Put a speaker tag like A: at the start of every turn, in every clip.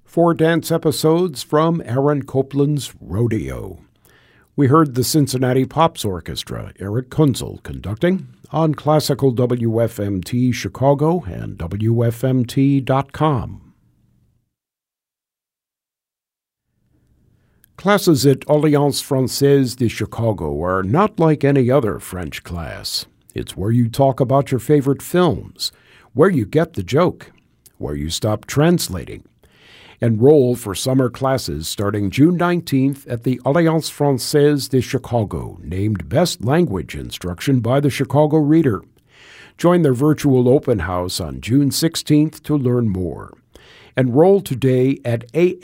A: 4 dance episodes from Aaron Copland's Rodeo. We heard the Cincinnati Pops Orchestra, Eric Kunzel, conducting on classical WFMT Chicago and WFMT.com. Classes at Alliance Française de Chicago are not like any other French class. It's where you talk about your favorite films, where you get the joke, where you stop translating. Enroll for summer classes starting June 19th at the Alliance Française de Chicago, named Best Language Instruction by the Chicago Reader. Join their virtual open house on June 16th to learn more. Enroll today at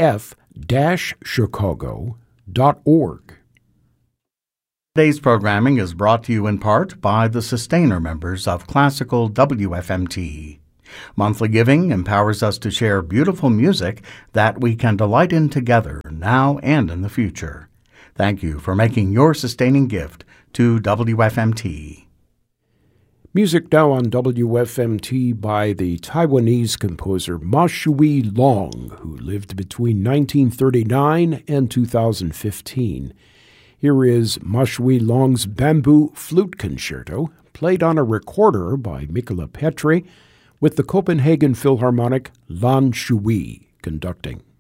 A: af-chicago.org.
B: Today's programming is brought to you in part by the sustainer members of Classical WFMT. Monthly giving empowers us to share beautiful music that we can delight in together now and in the future. Thank you for making your sustaining gift to WFMT.
A: Music now on WFMT by the Taiwanese composer Ma Shui-long, who lived between 1939 and 2015. Here is Ma Shui-long's Bamboo Flute Concerto, played on a recorder by Mikola Petri, with the Copenhagen Philharmonic Lan Shui conducting.